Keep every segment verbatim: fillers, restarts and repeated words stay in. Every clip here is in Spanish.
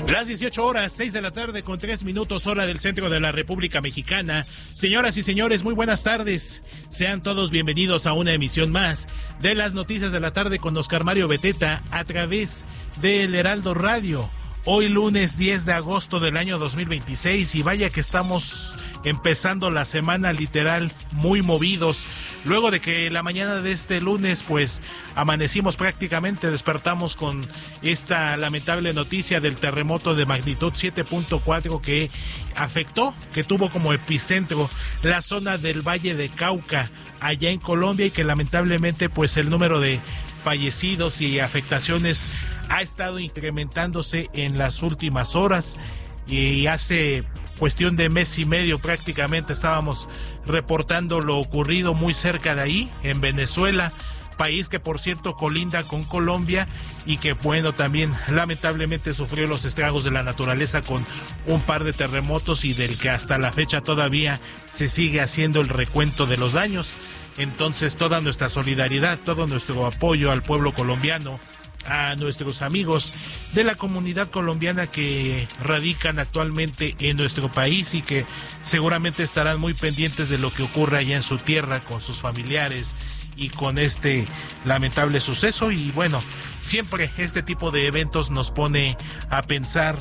Las dieciocho horas, seis de la tarde con tres minutos, hora del centro de la República Mexicana. Señoras y señores, muy buenas tardes. Sean todos bienvenidos a una emisión más de las noticias de la tarde con Oscar Mario Beteta a través del Heraldo Radio. Hoy lunes diez de agosto del año dos mil veintiséis y vaya que estamos empezando la semana literal muy movidos. Luego de que la mañana de este lunes pues amanecimos prácticamente, despertamos con esta lamentable noticia del terremoto de magnitud siete punto cuatro que afectó, que tuvo como epicentro la zona del Valle de Cauca, allá en Colombia, y que lamentablemente pues el número de fallecidos y afectaciones ha estado incrementándose en las últimas horas. Y hace cuestión de mes y medio prácticamente estábamos reportando lo ocurrido muy cerca de ahí, en Venezuela, país que por cierto colinda con Colombia y que bueno también lamentablemente sufrió los estragos de la naturaleza con un par de terremotos y del que hasta la fecha todavía se sigue haciendo el recuento de los daños. Entonces toda nuestra solidaridad, todo nuestro apoyo al pueblo colombiano, a nuestros amigos de la comunidad colombiana que radican actualmente en nuestro país y que seguramente estarán muy pendientes de lo que ocurre allá en su tierra con sus familiares y con este lamentable suceso. Y bueno, siempre este tipo de eventos nos pone a pensar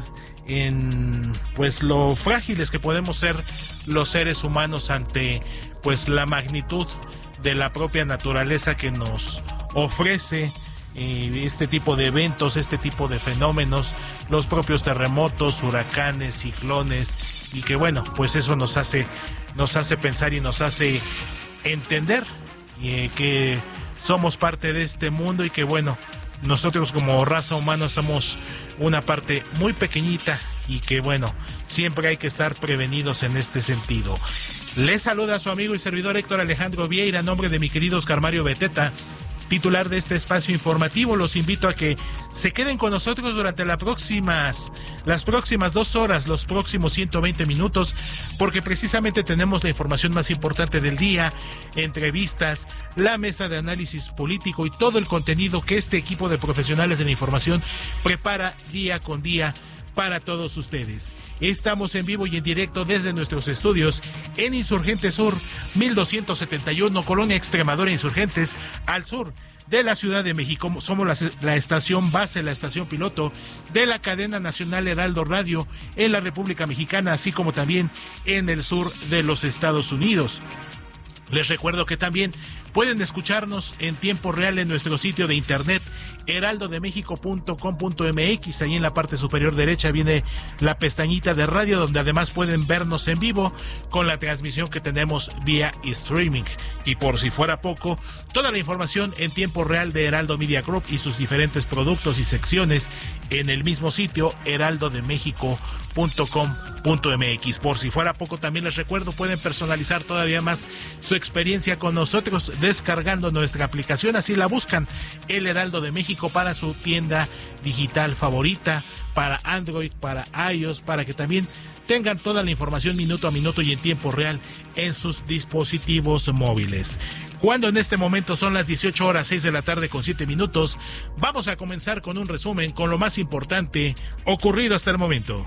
en pues lo frágiles que podemos ser los seres humanos ante pues la magnitud de la propia naturaleza que nos ofrece eh, este tipo de eventos, este tipo de fenómenos, los propios terremotos, huracanes, ciclones, y que bueno, pues eso nos hace nos hace pensar y nos hace entender eh, que somos parte de este mundo y que bueno, nosotros como raza humana somos una parte muy pequeñita y que bueno, siempre hay que estar prevenidos en este sentido. Les saluda a su amigo y servidor Héctor Alejandro Vieira, a nombre de mi querido Oscar Mario Beteta, titular de este espacio informativo. Los invito a que se queden con nosotros durante las próximas, las próximas dos horas, los próximos ciento veinte minutos, porque precisamente tenemos la información más importante del día, entrevistas, la mesa de análisis político y todo el contenido que este equipo de profesionales de la información prepara día con día para todos ustedes. Estamos en vivo y en directo desde nuestros estudios en Insurgente Sur, mil doscientos setenta y uno, Colonia Extremadura Insurgentes, al sur de la Ciudad de México. Somos la, la estación base, la estación piloto de la cadena nacional Heraldo Radio en la República Mexicana, así como también en el sur de los Estados Unidos. Les recuerdo que también pueden escucharnos en tiempo real en nuestro sitio de internet heraldo de méxico punto com punto m x. Ahí en la parte superior derecha viene la pestañita de radio, donde además pueden vernos en vivo con la transmisión que tenemos vía streaming. Y por si fuera poco, toda la información en tiempo real de Heraldo Media Group y sus diferentes productos y secciones en el mismo sitio heraldo de méxico punto com punto m x. Por si fuera poco, también les recuerdo, pueden personalizar todavía más su experiencia con nosotros descargando nuestra aplicación. Así la buscan, El Heraldo de México, para su tienda digital favorita, para Android, para iOS, para que también tengan toda la información minuto a minuto y en tiempo real en sus dispositivos móviles. Cuando en este momento son las dieciocho horas, seis de la tarde con siete minutos, vamos a comenzar con un resumen con lo más importante ocurrido hasta el momento.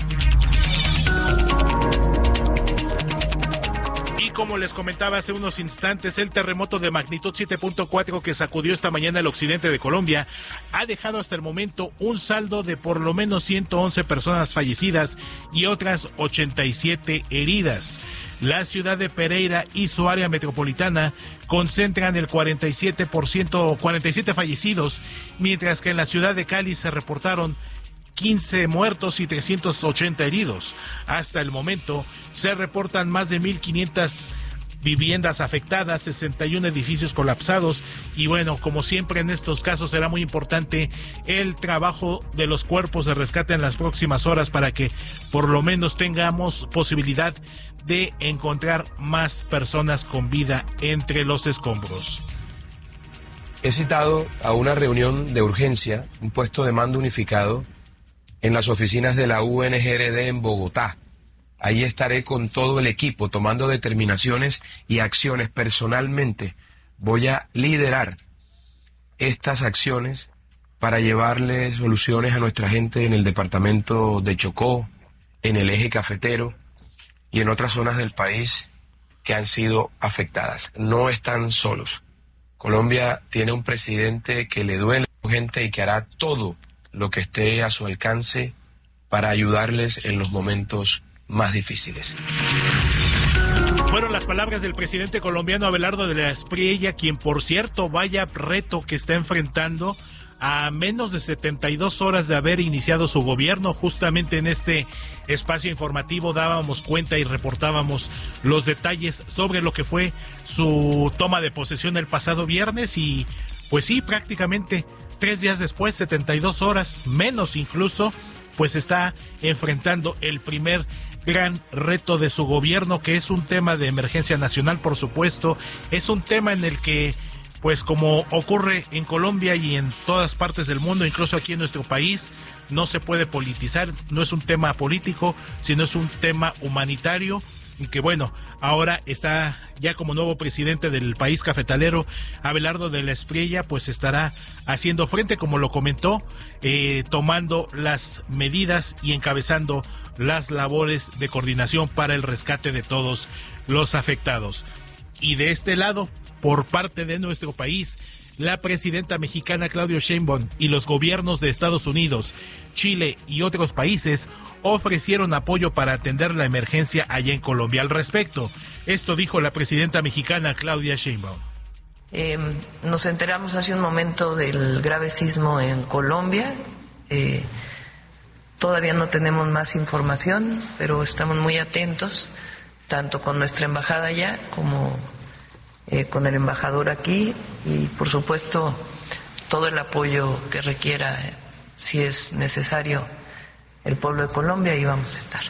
Como les comentaba hace unos instantes, el terremoto de magnitud siete punto cuatro que sacudió esta mañana el occidente de Colombia ha dejado hasta el momento un saldo de por lo menos ciento once personas fallecidas y otras ochenta y siete heridas. La ciudad de Pereira y su área metropolitana concentran el cuarenta y siete por ciento, cuarenta y siete fallecidos, mientras que en la ciudad de Cali se reportaron quince muertos y trescientos ochenta heridos. Hasta el momento se reportan más de mil quinientas viviendas afectadas, sesenta y uno edificios colapsados y bueno, como siempre en estos casos será muy importante el trabajo de los cuerpos de rescate en las próximas horas para que por lo menos tengamos posibilidad de encontrar más personas con vida entre los escombros. He citado a una reunión de urgencia, un puesto de mando unificado en las oficinas de la U N G R D en Bogotá. Ahí estaré con todo el equipo tomando determinaciones y acciones personalmente. Voy a liderar estas acciones para llevarle soluciones a nuestra gente en el departamento de Chocó, en el eje cafetero y en otras zonas del país que han sido afectadas. No están solos. Colombia tiene un presidente que le duele a su gente y que hará todo lo que esté a su alcance para ayudarles en los momentos más difíciles. Fueron las palabras del presidente colombiano Abelardo de la Espriella, quien, por cierto, vaya reto que está enfrentando a menos de setenta y dos horas de haber iniciado su gobierno. Justamente en este espacio informativo dábamos cuenta y reportábamos los detalles sobre lo que fue su toma de posesión el pasado viernes y pues sí, prácticamente tres días después, setenta y dos horas, menos incluso, pues está enfrentando el primer gran reto de su gobierno, que es un tema de emergencia nacional, por supuesto. Es un tema en el que, pues como ocurre en Colombia y en todas partes del mundo, incluso aquí en nuestro país, no se puede politizar. No es un tema político, sino es un tema humanitario. Y que bueno, ahora está ya como nuevo presidente del país cafetalero, Abelardo de la Espriella, pues estará haciendo frente, como lo comentó, eh, tomando las medidas y encabezando las labores de coordinación para el rescate de todos los afectados. Y de este lado, por parte de nuestro país, la presidenta mexicana Claudia Sheinbaum y los gobiernos de Estados Unidos, Chile y otros países ofrecieron apoyo para atender la emergencia allá en Colombia. Al respecto, esto dijo la presidenta mexicana Claudia Sheinbaum. Eh, nos enteramos hace un momento del grave sismo en Colombia. Eh, todavía no tenemos más información, pero estamos muy atentos, tanto con nuestra embajada allá como Eh, con el embajador aquí y por supuesto todo el apoyo que requiera, eh, si es necesario, el pueblo de Colombia, ahí vamos a estar.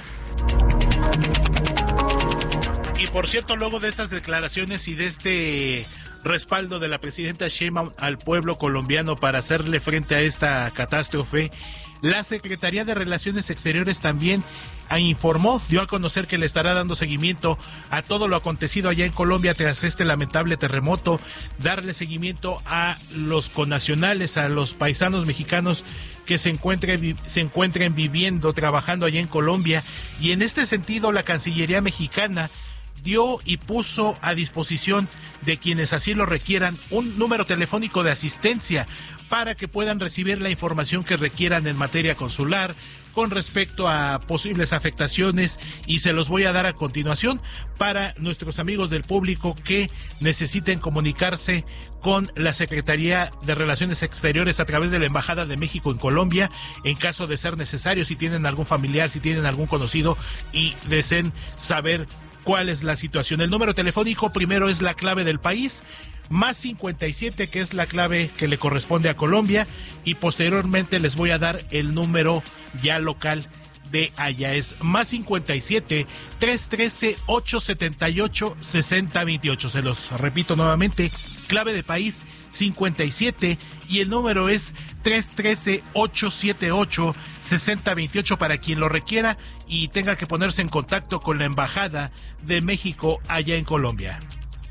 Y por cierto, luego de estas declaraciones y de este respaldo de la presidenta Sheinbaum al pueblo colombiano para hacerle frente a esta catástrofe, la Secretaría de Relaciones Exteriores también informó, dio a conocer que le estará dando seguimiento a todo lo acontecido allá en Colombia tras este lamentable terremoto, darle seguimiento a los connacionales, a los paisanos mexicanos que se encuentren, se encuentren viviendo, trabajando allá en Colombia. Y en este sentido, la Cancillería mexicana dio y puso a disposición de quienes así lo requieran un número telefónico de asistencia para que puedan recibir la información que requieran en materia consular con respecto a posibles afectaciones, y se los voy a dar a continuación para nuestros amigos del público que necesiten comunicarse con la Secretaría de Relaciones Exteriores a través de la Embajada de México en Colombia, en caso de ser necesario, si tienen algún familiar, si tienen algún conocido y deseen saber cuál es la situación. El número telefónico primero es la clave del país, más cincuenta y siete, que es la clave que le corresponde a Colombia, y posteriormente les voy a dar el número ya local de allá. Es más cincuenta y siete, trescientos trece, ochocientos setenta y ocho, sesenta veintiocho. Se los repito nuevamente, clave de país cincuenta y siete y el número es trescientos trece, ochocientos setenta y ocho, sesenta veintiocho para quien lo requiera y tenga que ponerse en contacto con la Embajada de México allá en Colombia.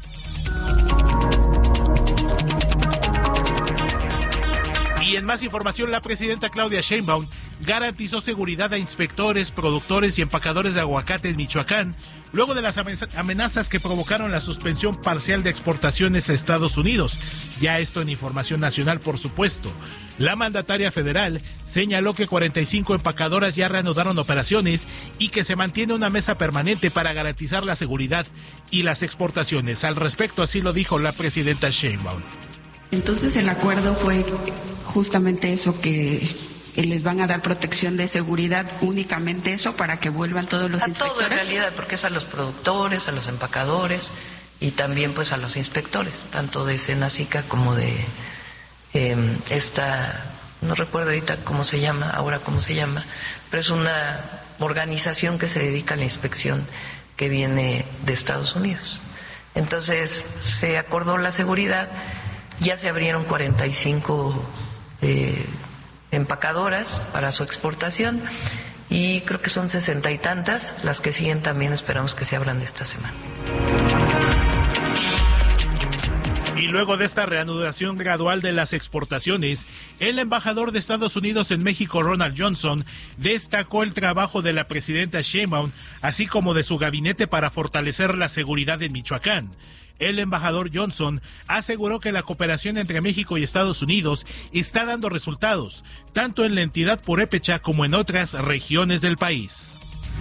Y en más información, la presidenta Claudia Sheinbaum garantizó seguridad a inspectores, productores y empacadores de aguacate en Michoacán, luego de las amenazas que provocaron la suspensión parcial de exportaciones a Estados Unidos. Ya esto en información nacional, por supuesto. La mandataria federal señaló que cuarenta y cinco empacadoras ya reanudaron operaciones y que se mantiene una mesa permanente para garantizar la seguridad y las exportaciones. Al respecto, así lo dijo la presidenta Sheinbaum. Entonces el acuerdo fue justamente eso, que les van a dar protección de seguridad, únicamente eso, para que vuelvan todos los a inspectores. A todo en realidad, porque es a los productores, a los empacadores y también pues a los inspectores, tanto de Senacica como de eh, esta, no recuerdo ahorita cómo se llama, ahora cómo se llama, pero es una organización que se dedica a la inspección que viene de Estados Unidos. Entonces se acordó la seguridad. Ya se abrieron cuarenta y cinco eh, empacadoras para su exportación y creo que son sesenta y tantas. Las que siguen también esperamos que se abran esta semana. Y Y luego de esta reanudación gradual de las exportaciones, el embajador de Estados Unidos en México, Ronald Johnson, destacó el trabajo de la presidenta Sheinbaum, así como de su gabinete para fortalecer la seguridad en Michoacán. El embajador Johnson aseguró que la cooperación entre México y Estados Unidos está dando resultados, tanto en la entidad purépecha como en otras regiones del país.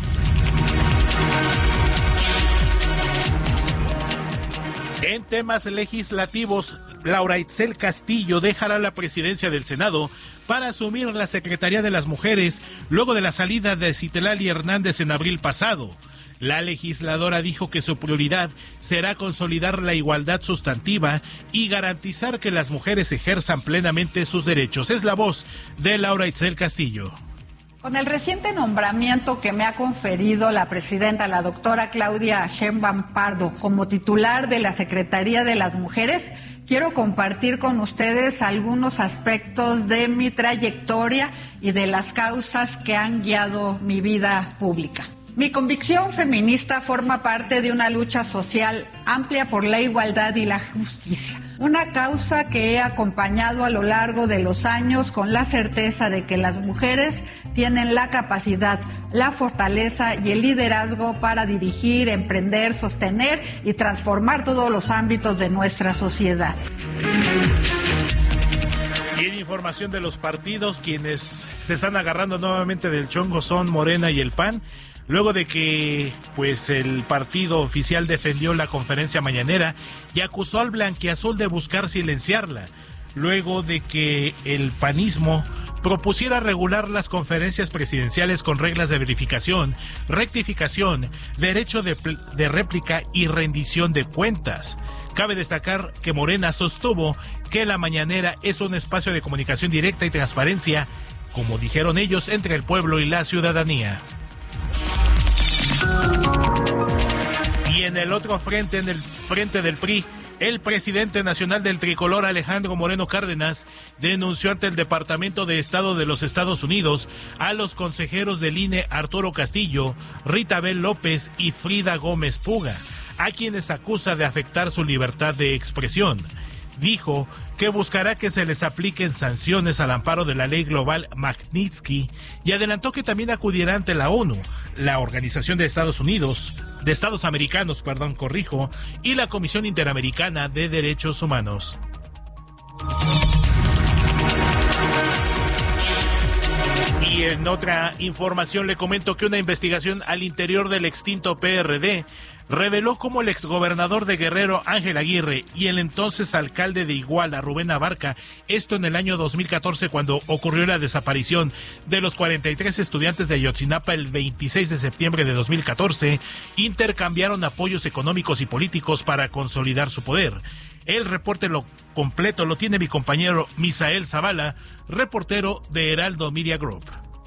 En temas legislativos, Laura Itzel Castillo dejará la presidencia del Senado para asumir la Secretaría de las Mujeres luego de la salida de Citlali Hernández en abril pasado. La legisladora dijo que su prioridad será consolidar la igualdad sustantiva y garantizar que las mujeres ejerzan plenamente sus derechos. Es la voz de Laura Itzel Castillo. Con el reciente nombramiento que me ha conferido la presidenta, la doctora Claudia Sheinbaum Pardo, como titular de la Secretaría de las Mujeres, quiero compartir con ustedes algunos aspectos de mi trayectoria y de las causas que han guiado mi vida pública. Mi convicción feminista forma parte de una lucha social amplia por la igualdad y la justicia. Una causa que he acompañado a lo largo de los años con la certeza de que las mujeres tienen la capacidad, la fortaleza y el liderazgo para dirigir, emprender, sostener y transformar todos los ámbitos de nuestra sociedad. Y en información de los partidos, quienes se están agarrando nuevamente del chongo son Morena y el P A N. Luego de que pues el partido oficial defendió la conferencia mañanera y acusó al blanquiazul de buscar silenciarla, luego de que el panismo propusiera regular las conferencias presidenciales con reglas de verificación, rectificación, derecho de, de réplica y rendición de cuentas. Cabe destacar que Morena sostuvo que la mañanera es un espacio de comunicación directa y transparencia, como dijeron ellos, entre el pueblo y la ciudadanía. Y en el otro frente, en el frente del P R I, el presidente nacional del tricolor, Alejandro Moreno Cárdenas, denunció ante el Departamento de Estado de los Estados Unidos a los consejeros del I N E Arturo Castillo, Rita Bel López y Frida Gómez Puga, a quienes acusa de afectar su libertad de expresión. Dijo que buscará que se les apliquen sanciones al amparo de la ley global Magnitsky y adelantó que también acudirá ante la ONU, la Organización de Estados Unidos, de Estados Americanos, perdón, corrijo, y la Comisión Interamericana de Derechos Humanos. Y en otra información le comento que una investigación al interior del extinto P R D reveló cómo el exgobernador de Guerrero, Ángel Aguirre, y el entonces alcalde de Iguala, Rubén Abarca, esto en el año dos mil catorce, cuando ocurrió la desaparición de los cuarenta y tres estudiantes de Ayotzinapa el veintiséis de septiembre de dos mil catorce, intercambiaron apoyos económicos y políticos para consolidar su poder. El reporte lo completo lo tiene mi compañero Misael Zavala, reportero de Heraldo Media Group.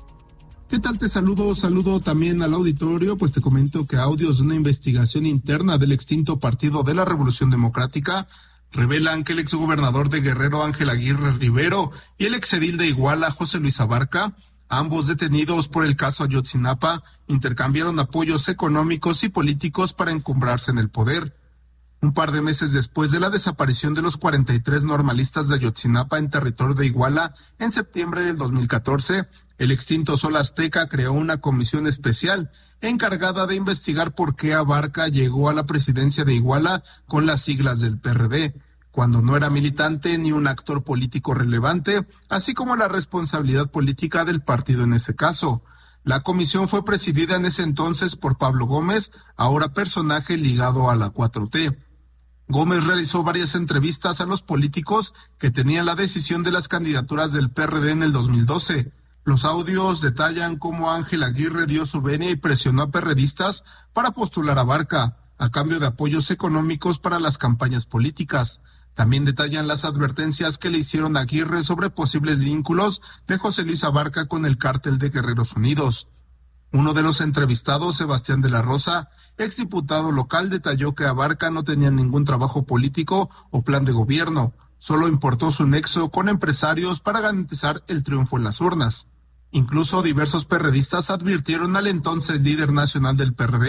¿Qué tal? Te saludo, saludo también al auditorio, pues te comento que audios de una investigación interna del extinto Partido de la Revolución Democrática revelan que el exgobernador de Guerrero, Ángel Aguirre Rivero, y el exedil de Iguala, José Luis Abarca, ambos detenidos por el caso Ayotzinapa, intercambiaron apoyos económicos y políticos para encumbrarse en el poder. Un par de meses después de la desaparición de los cuarenta y tres normalistas de Ayotzinapa en territorio de Iguala, en septiembre del dos mil catorce, el extinto Sol Azteca creó una comisión especial encargada de investigar por qué Abarca llegó a la presidencia de Iguala con las siglas del P R D, cuando no era militante ni un actor político relevante, así como la responsabilidad política del partido en ese caso. La comisión fue presidida en ese entonces por Pablo Gómez, ahora personaje ligado a la cuatro T. Gómez realizó varias entrevistas a los políticos que tenían la decisión de las candidaturas del P R D en el dos mil doce. Los audios detallan cómo Ángel Aguirre dio su venia y presionó a perredistas para postular a Abarca, a cambio de apoyos económicos para las campañas políticas. También detallan las advertencias que le hicieron a Aguirre sobre posibles vínculos de José Luis Abarca con el cártel de Guerreros Unidos. Uno de los entrevistados, Sebastián de la Rosa, exdiputado local, detalló que Abarca no tenía ningún trabajo político o plan de gobierno, solo importó su nexo con empresarios para garantizar el triunfo en las urnas. Incluso diversos perredistas advirtieron al entonces líder nacional del P R D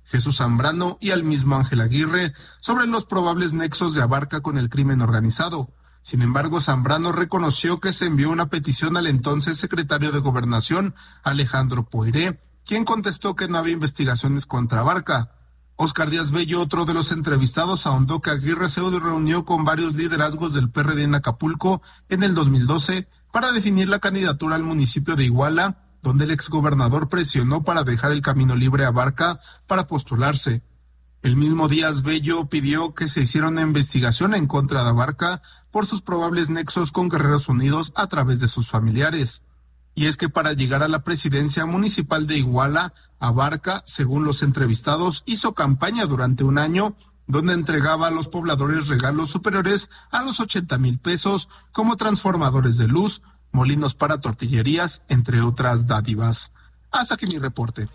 Jesús Zambrano y al mismo Ángel Aguirre sobre los probables nexos de Abarca con el crimen organizado. Sin embargo, Zambrano reconoció que se envió una petición al entonces secretario de Gobernación, Alejandro Poiré, quien contestó que no había investigaciones contra Abarca. Óscar Díaz Bello, otro de los entrevistados, ahondó que Aguirre se reunió con varios liderazgos del P R D en Acapulco en el dos mil doce para definir la candidatura al municipio de Iguala, donde el exgobernador presionó para dejar el camino libre a Abarca para postularse. El mismo Díaz Bello pidió que se hiciera una investigación en contra de Abarca por sus probables nexos con Guerreros Unidos a través de sus familiares. Y es que para llegar a la presidencia municipal de Iguala, Abarca, según los entrevistados, hizo campaña durante un año donde entregaba a los pobladores regalos superiores a los ochenta mil pesos como transformadores de luz, molinos para tortillerías, entre otras dádivas. Hasta aquí mi reporte.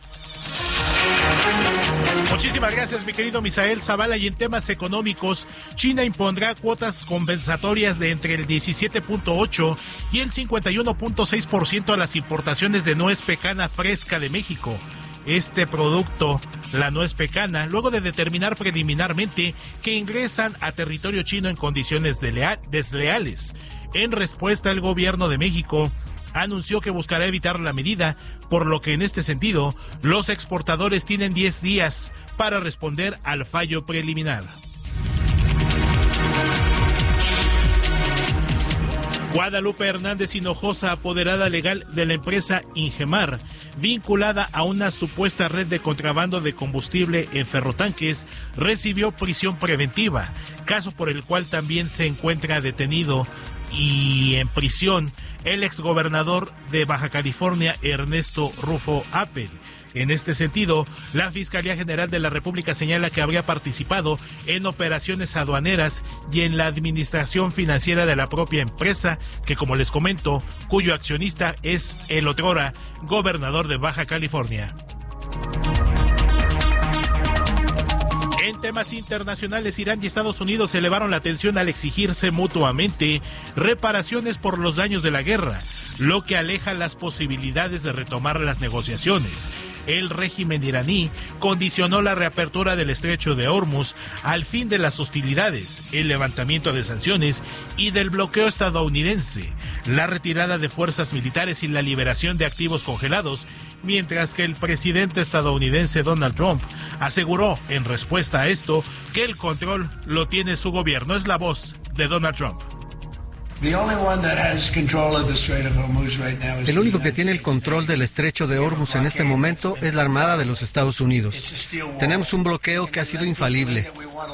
Muchísimas gracias, mi querido Misael Zavala. Y en temas económicos, China impondrá cuotas compensatorias de entre el diecisiete punto ocho y el cincuenta y uno punto seis por ciento a las importaciones de nuez pecana fresca de México. Este producto, la nuez pecana, luego de determinar preliminarmente que ingresan a territorio chino en condiciones desleales. En respuesta, el gobierno de México anunció que buscará evitar la medida, por lo que en este sentido, los exportadores tienen diez días para responder al fallo preliminar. Guadalupe Hernández Hinojosa, apoderada legal de la empresa Ingemar, vinculada a una supuesta red de contrabando de combustible en ferrotanques, recibió prisión preventiva, caso por el cual también se encuentra detenido y en prisión el exgobernador de Baja California, Ernesto Rufo Appel. En este sentido, la Fiscalía General de la República señala que habría participado en operaciones aduaneras y en la administración financiera de la propia empresa, que, como les comento, cuyo accionista es el otrora gobernador de Baja California. En temas internacionales, Irán y Estados Unidos elevaron la tensión al exigirse mutuamente reparaciones por los daños de la guerra, lo que aleja las posibilidades de retomar las negociaciones. El régimen iraní condicionó la reapertura del estrecho de Hormuz al fin de las hostilidades, el levantamiento de sanciones y del bloqueo estadounidense, la retirada de fuerzas militares y la liberación de activos congelados, mientras que el presidente estadounidense Donald Trump aseguró en respuesta a esto que el control lo tiene su gobierno. Es la voz de Donald Trump. El único que tiene el control del estrecho de Hormuz en este momento es la Armada de los Estados Unidos. Tenemos un bloqueo que ha sido infalible.